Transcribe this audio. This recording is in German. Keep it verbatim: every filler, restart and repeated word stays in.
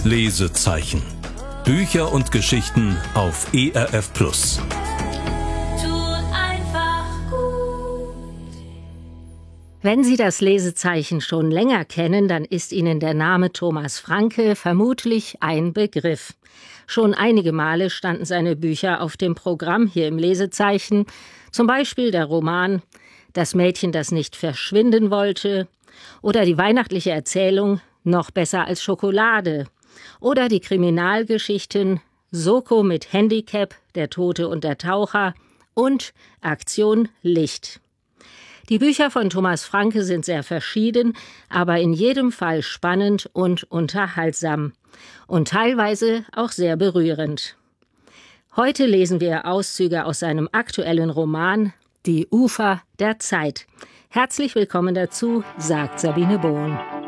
Lesezeichen. Bücher und Geschichten auf E R F Plus. Wenn Sie das Lesezeichen schon länger kennen, dann ist Ihnen der Name Thomas Franke vermutlich ein Begriff. Schon einige Male standen seine Bücher auf dem Programm hier im Lesezeichen, zum Beispiel der Roman »Das Mädchen, das nicht verschwinden wollte« oder die weihnachtliche Erzählung »Noch besser als Schokolade« oder die Kriminalgeschichten »Soko mit Handicap«, »Der Tote und der Taucher« und »Aktion Licht«. Die Bücher von Thomas Franke sind sehr verschieden, aber in jedem Fall spannend und unterhaltsam und teilweise auch sehr berührend. Heute lesen wir Auszüge aus seinem aktuellen Roman »Die Ufer der Zeit«. Herzlich willkommen dazu, sagt Sabine Bohn.